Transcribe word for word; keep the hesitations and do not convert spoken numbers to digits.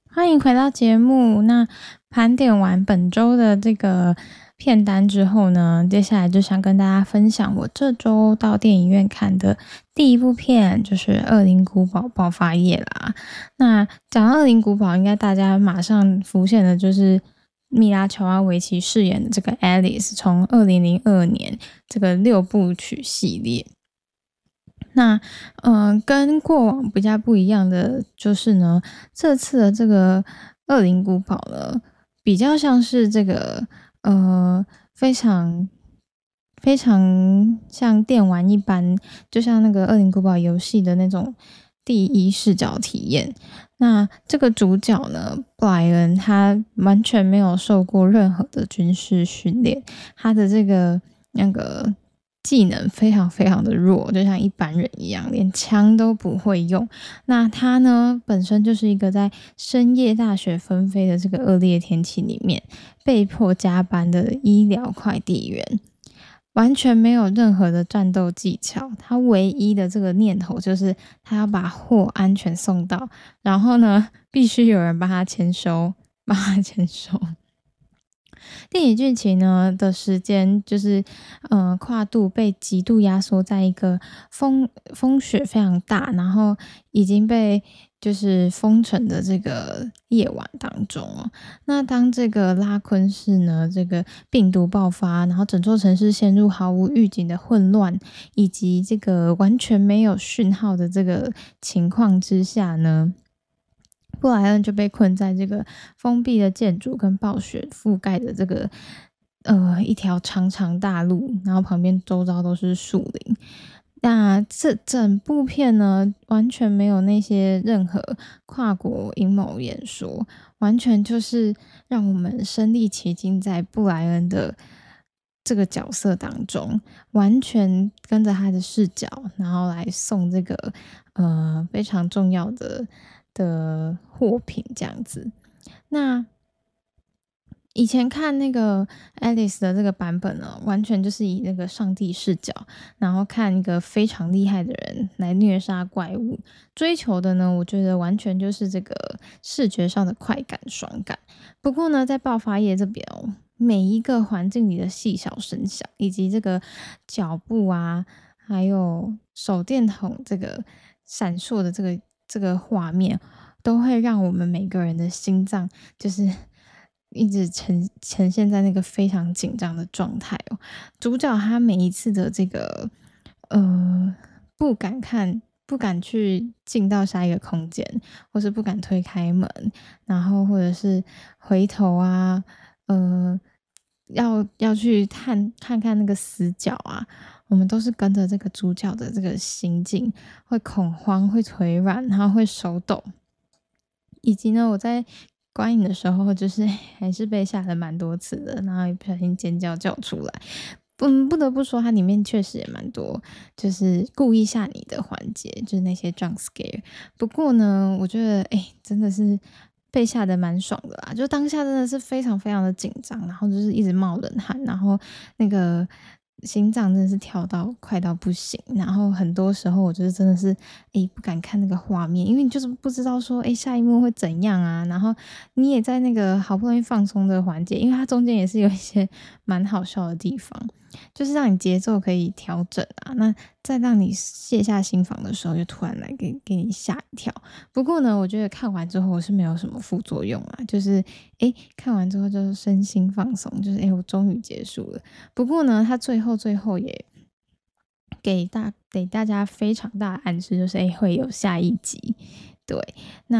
欢迎回到节目。那盘点完本周的这个片单之后呢，接下来就想跟大家分享我这周到电影院看的第一部片，就是《恶灵古堡爆发夜》啦。那讲到恶灵古堡，应该大家马上浮现的就是米拉乔瓦维奇饰演的这个 Alice， 从二零零二年这个六部曲系列。那嗯、呃，跟过往比较不一样的就是呢，这次的这个恶灵古堡呢，比较像是这个呃非常非常像电玩一般，就像那个恶灵古堡游戏的那种第一视角体验。那这个主角呢，布莱恩他完全没有受过任何的军事训练，他的这个那个技能非常非常的弱，就像一般人一样，连枪都不会用。那他呢，本身就是一个在深夜大雪纷飞的这个恶劣天气里面被迫加班的医疗快递员，完全没有任何的战斗技巧。他唯一的这个念头就是他要把货安全送到，然后呢，必须有人帮他签收，帮他签收。电影剧情呢的时间就是，呃，跨度被极度压缩在一个风风雪非常大，然后已经被就是封城的这个夜晚当中哦。那当这个拉昆市呢，这个病毒爆发，然后整座城市陷入毫无预警的混乱，以及这个完全没有讯号的这个情况之下呢，布莱恩就被困在这个封闭的建筑跟暴雪覆盖的这个呃一条长长大路，然后旁边周遭都是树林。那这整部片呢，完全没有那些任何跨国阴谋演说，完全就是让我们身临其境在布莱恩的这个角色当中，完全跟着他的视角，然后来送这个呃非常重要的的货品这样子。那以前看那个 Alice 的这个版本呢，完全就是以那个上帝视角，然后看一个非常厉害的人来虐杀怪物，追求的呢，我觉得完全就是这个视觉上的快感、爽感。不过呢，在爆发夜这边哦，每一个环境里的细小声响，以及这个脚步啊，还有手电筒这个闪烁的这个这个画面，都会让我们每个人的心脏就是一直呈呈现在那个非常紧张的状态哦。主角他每一次的这个呃不敢看。不敢去进到下一个空间，或是不敢推开门，然后或者是回头啊，呃，要要去探看看那个死角啊，我们都是跟着这个主角的这个心境，会恐慌，会腿软，然后会手抖。以及呢，我在观影的时候，就是还是被吓了蛮多次的，然后也不小心尖叫叫出来。嗯，不得不说，它里面确实也蛮多，就是故意吓你的环节，就是那些 jump scare。不过呢，我觉得，哎、真的是被吓得蛮爽的啦，就当下真的是非常非常的紧张，然后就是一直冒冷汗，然后那个心脏真的是跳到快到不行，然后很多时候我就是真的是诶不敢看那个画面，因为你就是不知道说诶下一幕会怎样啊，然后你也在那个好不容易放松的环节，因为它中间也是有一些蛮好笑的地方，就是让你节奏可以调整啊，那在让你卸下心防的时候，就突然来给给你吓一跳。不过呢，我觉得看完之后我是没有什么副作用啊，就是诶看完之后就是身心放松，就是诶我终于结束了。不过呢，他最后最后也给大给大家非常大的暗示，就是诶会有下一集。对，那